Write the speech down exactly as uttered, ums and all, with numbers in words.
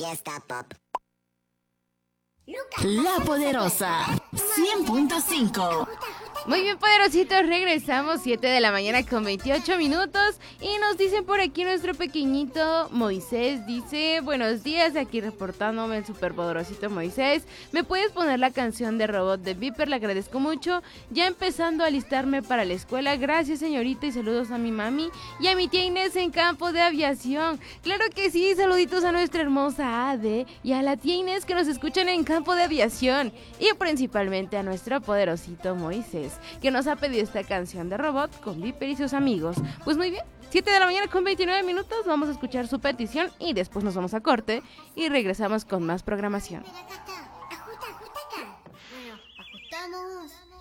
Fiesta Pop. La Poderosa cien punto cinco. Muy bien, poderositos, regresamos siete de la mañana con veintiocho minutos y nos dicen por aquí nuestro pequeñito Moisés, dice: buenos días, aquí reportándome el superpoderosito Moisés. ¿Me puedes poner la canción de Robot de Viper? Le agradezco mucho, ya empezando a alistarme para la escuela. Gracias, señorita, y saludos a mi mami y a mi tía Inés en campo de aviación. Claro que sí, saluditos a nuestra hermosa Ade y a la tía Inés que nos escuchan en campo de aviación, y principalmente a nuestro poderosito Moisés, que nos ha pedido esta canción de Robot con Viper y sus amigos. Pues muy bien, siete de la mañana con veintinueve minutos, vamos a escuchar su petición y después nos vamos a corte y regresamos con más programación.